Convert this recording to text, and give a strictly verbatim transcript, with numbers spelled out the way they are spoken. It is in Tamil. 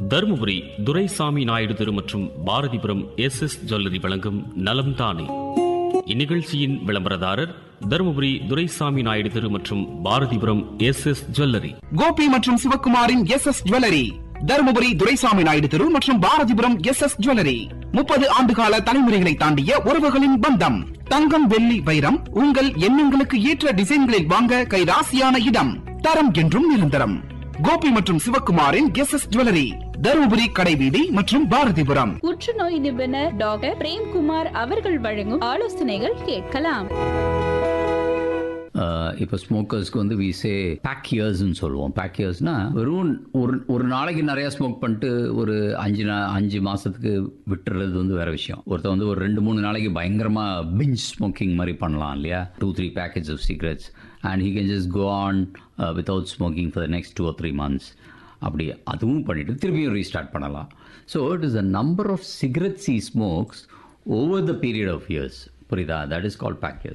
தருமபுரி துரைசாமி நாயுடு தெரு மற்றும் பாரதிபுரம் எஸ் எஸ் ஜுவல்லரி வழங்கும் நலம் தானே. இந்நிகழ்ச்சியின் விளம்பரதாரர் தருமபுரி துரைசாமி நாயுடு தெரு மற்றும் Bharathipuram S S jewellery. Gopi மற்றும் சிவக்குமாரின் S S jewellery, Dharmapuri Duraisamy Naidu தெரு மற்றும் பாரதிபுரம் எஸ் எஸ் ஜுவல்லரி. முப்பது ஆண்டுகால தலைமுறைகளை தாண்டிய உறவுகளின் பந்தம். தங்கம், வெள்ளி, வைரம் உங்கள் எண்ணங்களுக்கு ஏற்ற டிசைன்களில் வாங்க கைராசியான இடம். தரம் என்றும் நிரந்தரம். கோபி மற்றும் சிவக்குமாரின் எஸ் எஸ் ஜுவல்லரி, தருமபுரி கடைவீதி மற்றும் பாரதிபுரம். புற்றுநோய் நிபுணர் டாக்டர் பிரேம்குமார் அவர்கள் வழங்கும் ஆலோசனைகள் கேட்கலாம். இப்போ ஸ்மோக்கர்ஸ்க்கு வந்து வீசே பேக் இயர்ஸ்ன்னு சொல்லுவோம். பேக் இயர்ஸ்னா வெறும் ஒரு ஒரு நாளைக்கு நிறையா ஸ்மோக் பண்ணிட்டு ஒரு அஞ்சு நா அஞ்சு மாதத்துக்கு விட்டுறது வந்து வேறு விஷயம். ஒருத்தர் வந்து ஒரு ரெண்டு மூணு நாளைக்கு பயங்கரமாக பிஞ்ச் ஸ்மோக்கிங் மாதிரி பண்ணலாம் இல்லையா, two three packets of cigarettes and he can just go on without smoking for the next two R three months. அப்படி அதுவும் பண்ணிவிட்டு திருப்பியும் ரீஸ்டார்ட் பண்ணலாம். So it is a number of cigarettes he smokes over the period of years. புரியுதா? That is called back years.